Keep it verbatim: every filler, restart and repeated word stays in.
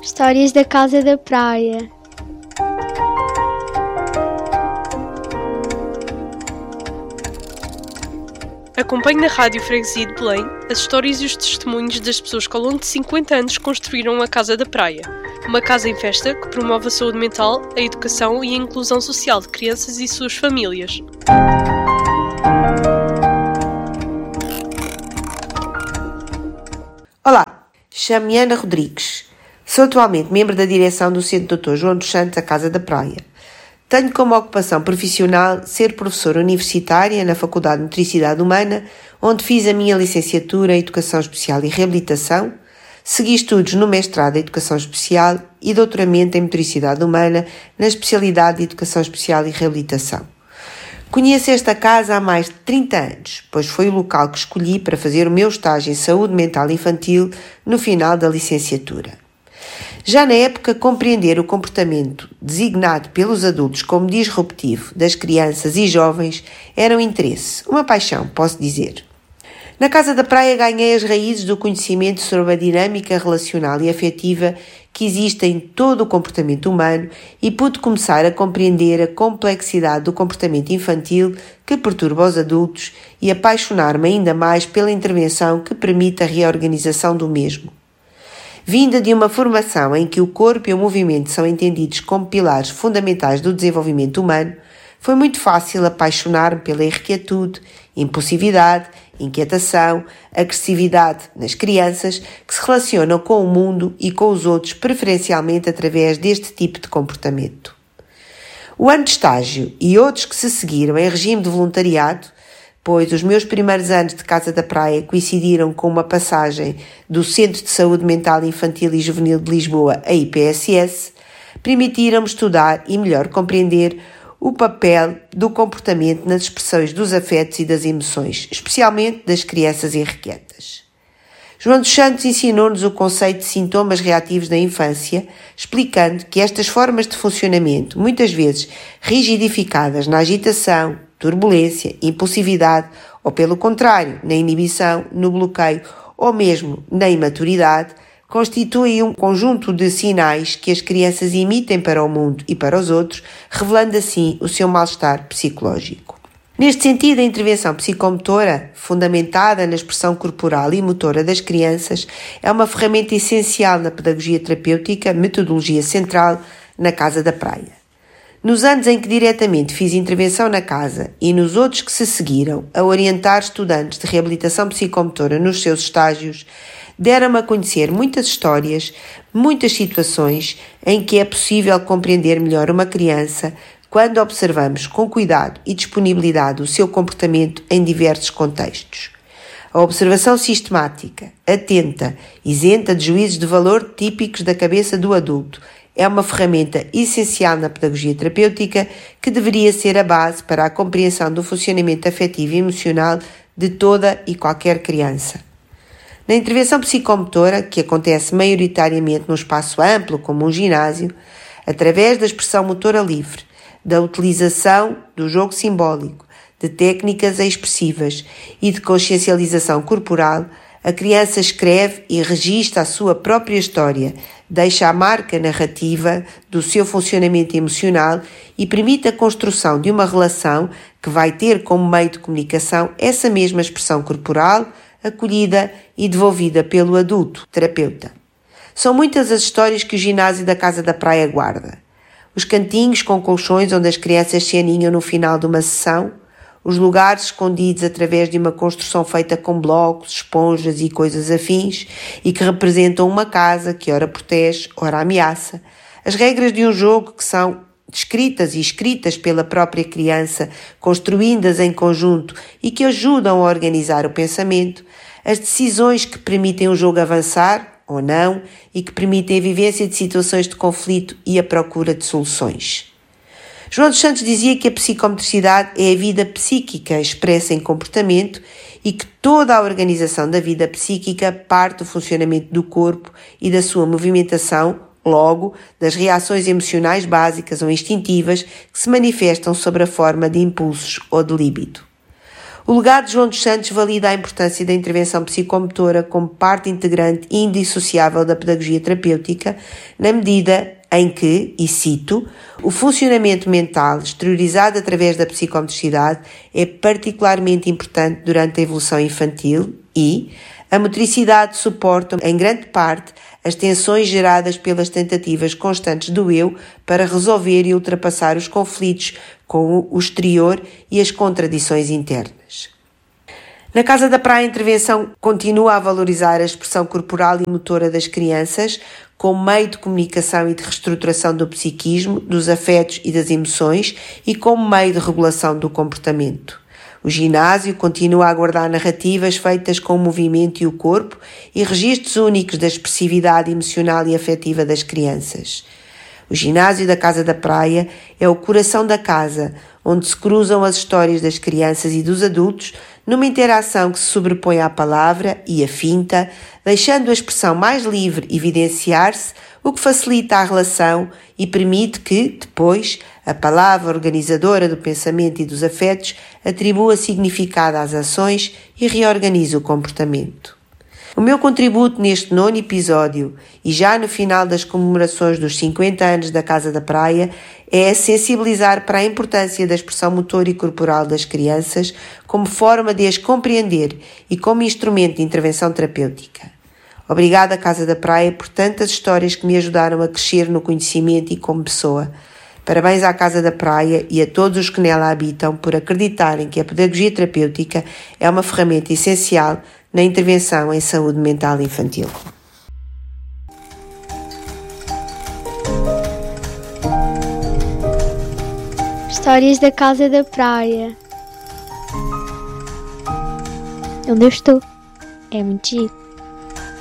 Histórias da Casa da Praia. Acompanhe na Rádio Freguesia de Belém as histórias e os testemunhos das pessoas que ao longo de cinquenta anos construíram a Casa da Praia, uma casa em festa que promove a saúde mental, a educação e a inclusão social de crianças e suas famílias. Olá, chamo-me Ana Rodrigues. Sou atualmente membro da direção do Centro doutor João dos Santos, a Casa da Praia. Tenho como ocupação profissional ser professora universitária na Faculdade de Motricidade Humana, onde fiz a minha licenciatura em Educação Especial e Reabilitação, segui estudos no mestrado em Educação Especial e doutoramento em Motricidade Humana na especialidade de Educação Especial e Reabilitação. Conheço esta casa há mais de trinta anos, pois foi o local que escolhi para fazer o meu estágio em Saúde Mental Infantil no final da licenciatura. Já na época, compreender o comportamento designado pelos adultos como disruptivo das crianças e jovens era um interesse, uma paixão, posso dizer. Na Casa da Praia ganhei as raízes do conhecimento sobre a dinâmica relacional e afetiva que existe em todo o comportamento humano e pude começar a compreender a complexidade do comportamento infantil que perturba os adultos e apaixonar-me ainda mais pela intervenção que permite a reorganização do mesmo. Vinda de uma formação em que o corpo e o movimento são entendidos como pilares fundamentais do desenvolvimento humano, foi muito fácil apaixonar-me pela irrequietude, impulsividade, inquietação, agressividade nas crianças que se relacionam com o mundo e com os outros preferencialmente através deste tipo de comportamento. O ano de estágio e outros que se seguiram em regime de voluntariado, pois os meus primeiros anos de Casa da Praia coincidiram com uma passagem do Centro de Saúde Mental Infantil e Juvenil de Lisboa, a I P S S, permitiram-me estudar e melhor compreender o papel do comportamento nas expressões dos afetos e das emoções, especialmente das crianças irrequietas. João dos Santos ensinou-nos o conceito de sintomas reativos da infância, explicando que estas formas de funcionamento, muitas vezes rigidificadas na agitação, turbulência, impulsividade ou, pelo contrário, na inibição, no bloqueio ou mesmo na imaturidade, constituem um conjunto de sinais que as crianças emitem para o mundo e para os outros, revelando assim o seu mal-estar psicológico. Neste sentido, a intervenção psicomotora, fundamentada na expressão corporal e motora das crianças, é uma ferramenta essencial na pedagogia terapêutica, metodologia central na Casa da Praia. Nos anos em que diretamente fiz intervenção na casa e nos outros que se seguiram a orientar estudantes de reabilitação psicomotora nos seus estágios, deram-me a conhecer muitas histórias, muitas situações em que é possível compreender melhor uma criança quando observamos com cuidado e disponibilidade o seu comportamento em diversos contextos. A observação sistemática, atenta, isenta de juízos de valor típicos da cabeça do adulto, é uma ferramenta essencial na pedagogia terapêutica que deveria ser a base para a compreensão do funcionamento afetivo e emocional de toda e qualquer criança. Na intervenção psicomotora, que acontece maioritariamente num espaço amplo como um ginásio, através da expressão motora livre, da utilização do jogo simbólico, de técnicas expressivas e de consciencialização corporal, a criança escreve e registra a sua própria história, deixa a marca narrativa do seu funcionamento emocional e permite a construção de uma relação que vai ter como meio de comunicação essa mesma expressão corporal, acolhida e devolvida pelo adulto terapeuta. São muitas as histórias que o ginásio da Casa da Praia guarda. Os cantinhos com colchões onde as crianças se aninham no final de uma sessão, os lugares escondidos através de uma construção feita com blocos, esponjas e coisas afins e que representam uma casa que ora protege, ora ameaça, as regras de um jogo que são descritas e escritas pela própria criança, construídas em conjunto e que ajudam a organizar o pensamento, as decisões que permitem o jogo avançar ou não e que permitem a vivência de situações de conflito e a procura de soluções. João dos Santos dizia que a psicomotricidade é a vida psíquica expressa em comportamento e que toda a organização da vida psíquica parte do funcionamento do corpo e da sua movimentação, logo, das reações emocionais básicas ou instintivas que se manifestam sob a forma de impulsos ou de líbido. O legado de João dos Santos valida a importância da intervenção psicomotora como parte integrante e indissociável da pedagogia terapêutica, na medida em que, e cito, o funcionamento mental exteriorizado através da psicomotricidade é particularmente importante durante a evolução infantil e a motricidade suporta, em grande parte, as tensões geradas pelas tentativas constantes do eu para resolver e ultrapassar os conflitos com o exterior e as contradições internas. Na Casa da Praia, a intervenção continua a valorizar a expressão corporal e motora das crianças como meio de comunicação e de reestruturação do psiquismo, dos afetos e das emoções e como meio de regulação do comportamento. O ginásio continua a guardar narrativas feitas com o movimento e o corpo e registros únicos da expressividade emocional e afetiva das crianças. O ginásio da Casa da Praia é o coração da casa, onde se cruzam as histórias das crianças e dos adultos numa interação que se sobrepõe à palavra e à finta, deixando a expressão mais livre evidenciar-se, o que facilita a relação e permite que, depois, a palavra organizadora do pensamento e dos afetos atribua significado às ações e reorganize o comportamento. O meu contributo neste nono episódio e já no final das comemorações dos cinquenta anos da Casa da Praia é sensibilizar para a importância da expressão motora e corporal das crianças como forma de as compreender e como instrumento de intervenção terapêutica. Obrigada, Casa da Praia, por tantas histórias que me ajudaram a crescer no conhecimento e como pessoa. Parabéns à Casa da Praia e a todos os que nela habitam por acreditarem que a pedagogia terapêutica é uma ferramenta essencial na intervenção em saúde mental infantil. Histórias da Casa da Praia. Onde eu estou? É muito giro.